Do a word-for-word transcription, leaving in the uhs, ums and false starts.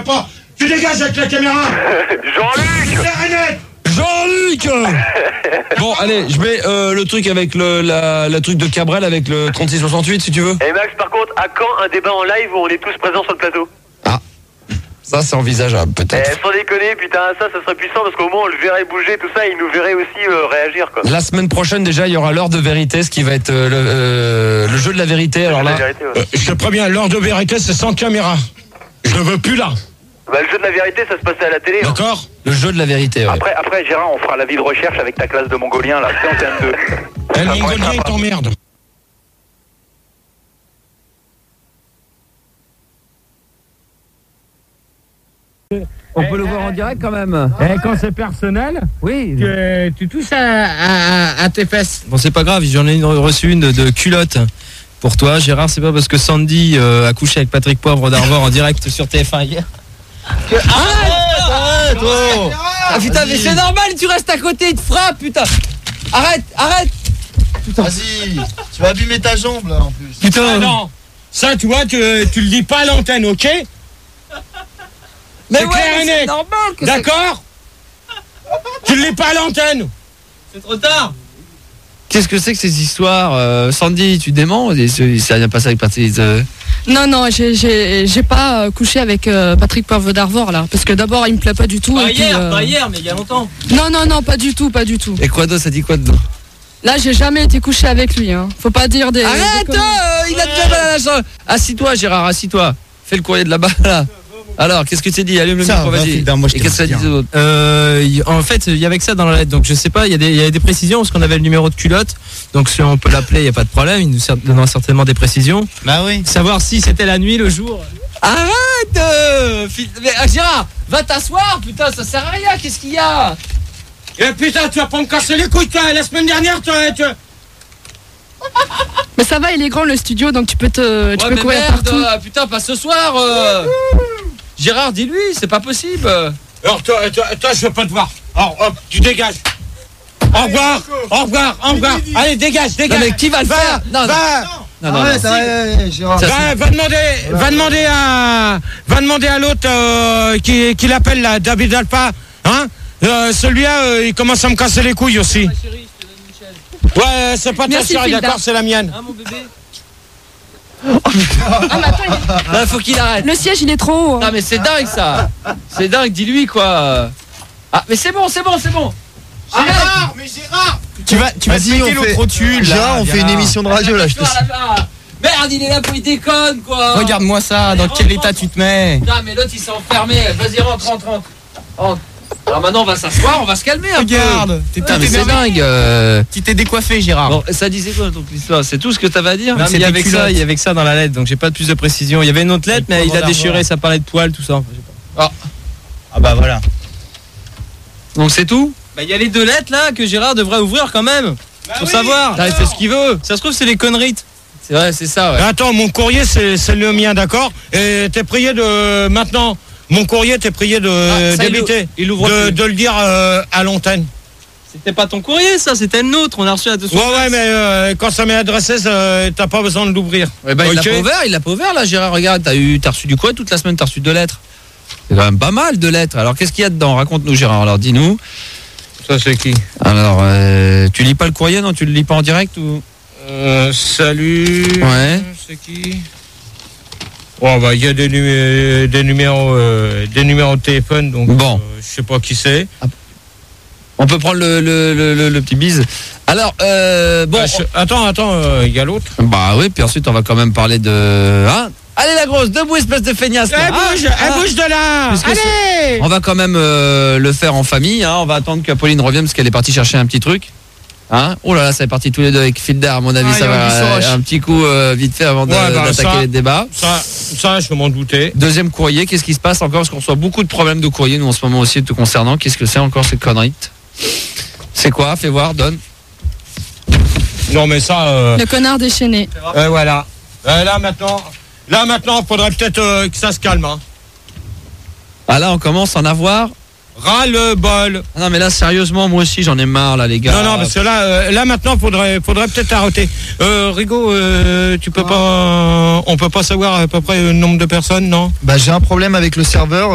pas. Tu dégages avec la caméra. Jean-Luc. Jean-Luc. Bon, allez, je mets euh, le truc avec le la, la truc de Cabrel avec le trente-six soixante-huit si tu veux. Et Max, par contre, à quand un débat en live où on est tous présents sur le plateau? Ah, ça c'est envisageable peut-être. Eh, sans déconner, putain, ça, ça serait puissant parce qu'au moins on le verrait bouger, tout ça, et il nous verrait aussi euh, réagir, quoi. La semaine prochaine déjà, il y aura l'heure de vérité, ce qui va être euh, le, euh, le jeu de la vérité. Alors là, La vérité, ouais. euh, je te préviens, l'heure de vérité, c'est sans caméra. Je ne veux plus là. Bah, le jeu de la vérité, ça se passait à la télé. Hein. D'accord. le jeu de la vérité. Ouais. Après, après, Gérard, on fera l'avis de recherche avec ta classe de mongolien, là, c'est en termes de... Eh, le mongolien, il t'emmerde. On peut le voir en direct quand même. Et quand c'est personnel, Oui. tu, tu touches à, à, à tes fesses. Bon, c'est pas grave, j'en ai une- reçu une de, de culotte pour toi, Gérard. C'est pas parce que Sandy euh, a couché avec Patrick Poivre d'Arvor en direct sur T F un hier. Que... Arrête, arrête, oh. Ah putain, mais c'est normal, tu restes à côté, il te frappe, putain. Arrête, arrête. Vas-y, tu vas abîmer ta jambe là en plus. Putain. Ah non. Ça, tu vois, tu, tu le dis pas à l'antenne, ok? Mais C'est ouais, clair mais et c'est net. normal que D'accord? Tu le dis pas à l'antenne. c'est trop tard. Qu'est-ce que c'est que ces histoires euh, Sandy, tu déments? Il s'est rien passé avec Patrick euh... Non, non, j'ai, j'ai, j'ai pas euh, couché avec euh, Patrick Poivre d'Arvor là, parce que d'abord il me plaît pas du tout. Pas et puis, hier, euh, pas hier, mais il y a longtemps. Non, non, non, pas du tout, pas du tout. Et quoi d'autre, ça dit quoi dedans? Là, j'ai jamais été couché avec lui. Hein. Faut pas dire des. Arrête, des conneries. euh, il a déjà mal à la jambe. Assis-toi, Gérard, assis-toi. Fais le courrier de là-bas, là. Alors, qu'est-ce que tu dit? Allume le Ça micro, va, vas-y. Philbert, moi, je Et t'aime qu'est-ce que ça dit bien. d'autre? Euh, y- en fait, il y avait que ça dans la lettre, donc je sais pas, il y, a des- il y avait des précisions, parce qu'on avait le numéro de culotte, donc si on peut l'appeler, il n'y a pas de problème, il nous cer- donnera certainement des précisions. Bah oui. Savoir si c'était la nuit, le jour. Arrête euh, Phil- mais, ah, Gérard, va t'asseoir, putain, ça sert à rien, qu'est-ce qu'il y a? Eh putain, tu vas pas me casser les couilles, toi. La semaine dernière, tu... tu... Mais ça va, il est grand le studio, donc tu peux te, tu Ouais, peux mais courir merde, partout. euh, putain, pas ce soir euh. Gérard, dis-lui, c'est pas possible. Alors, toi, toi, toi, je veux pas te voir. Alors, hop, tu dégages. Au revoir, au revoir, au revoir. Allez, dégage, dégage. Non, mais qui va le Va, faire? Non, non. va. Non, non, Arrête, non. arrête, Gérard. Ça, Va, va demander, va demander à, va demander à l'autre euh, qui, qui l'appelle là, David Alpha, hein. Euh, celui-là, euh, il commence à me casser les couilles aussi. Ouais, c'est pas ta Merci, chérie, Philda. d'accord, c'est la mienne. Hein, mon bébé? Ah, mais attends, il Non, faut qu'il arrête. est- le siège il est trop haut. hein. Non mais c'est dingue ça. C'est dingue, dis-lui quoi. Ah mais c'est bon, c'est bon, c'est bon. Gérard, mais Gérard. Tu vas, tu vas Vas-y, on fait- Gérard, on fait une émission de radio là, je te Toi, là-bas. Merde, il est là pour il déconne quoi. Regarde-moi ça, dans quel état tu te mets? Putain, mais l'autre il s'est enfermé. Vas-y, rentre, rentre, rentre. Rentre. Alors maintenant on va s'asseoir, on va se calmer un peu. Regarde, t'es Putain, tout mais c'est énervé. dingue. euh. Tu t'es décoiffé, Gérard. Bon, ça disait quoi donc l'histoire? C'est tout ce que t'avais à dire? Non, mais il y c'était avait que ça, culotte. il y avait que ça dans la lettre, donc j'ai pas de plus de précision. Il y avait une autre lettre, mais il a déchiré, ça parlait de poils, tout ça. Ah bah voilà. Donc c'est tout? Bah il y a les deux lettres là que Gérard devrait ouvrir quand même. Pour savoir. Là, il fait ce qu'il veut. Ça se trouve c'est des conneries. C'est vrai, c'est ça, ouais. Attends, mon courrier, c'est c'est le mien, d'accord. Et t'es prié de maintenant. Mon courrier, t'es prié de Ah, ça, il d'éviter l'ouvre- il l'ouvre de, plus. de le dire euh, à l'antenne. C'était pas ton courrier ça, c'était le nôtre, on a reçu à deux Ouais, ouais, mais euh, quand ça m'est adressé, ça- t'as pas besoin de l'ouvrir. Ouais, bah, il l'a Ok. pas ouvert, il l'a pas ouvert là, Gérard. Regarde, t'as eu, t'as reçu du courrier toute la semaine, t'as reçu deux lettres. C'est quand même pas mal de lettres. Alors qu'est-ce qu'il y a dedans? Raconte-nous, Gérard. Alors dis-nous. Ça, c'est qui? Alors, euh, tu lis pas le courrier, non? Tu le lis pas en direct ou? Euh, salut. Ouais. C'est qui? Oh, bah, il y a des, numé- des numéros, euh, des numéros de téléphone, donc Bon. euh, je sais pas qui c'est. On peut prendre le, le, le, le, le petit bise. Alors, euh, bon. Ah, je- Attends, attends, euh, il y a l'autre. Bah oui, puis ensuite on va quand même parler de. Hein? Allez la grosse, debout espèce de feignasse. là. Elle Ah, bouge, ah. elle bouge de là. Puisque Allez. On va quand même euh, le faire en famille. Hein. On va attendre qu'Apolline revienne parce qu'elle est partie chercher un petit truc. Hein, oh là là, ça est parti tous les deux avec Philder. À mon avis, Ah, ça il y a va Anguille Soroche. euh, un petit coup euh, vite fait avant de- Ouais, bah, d'attaquer ça- les débats. Ça, ça, je m'en doutais. Deuxième courrier, qu'est-ce qui se passe encore? Parce qu'on reçoit beaucoup de problèmes de courrier, nous en ce moment aussi, te concernant. Qu'est-ce que c'est encore cette connerie? C'est quoi? Fais voir, donne. Non, mais ça. Euh, Le connard déchaîné. euh, voilà. Euh, là maintenant, là maintenant, faudrait peut-être euh, que ça se calme. Hein. Ah là, on commence à en avoir. Ras le bol. Ah non, mais là, sérieusement, moi aussi, j'en ai marre, là, les gars. Non, non, parce que là, euh, là maintenant, faudrait, faudrait peut-être arrêter. Euh, Rigo, euh, tu peux pas, on peut pas savoir à peu près le nombre de personnes, non? Bah j'ai un problème avec le serveur.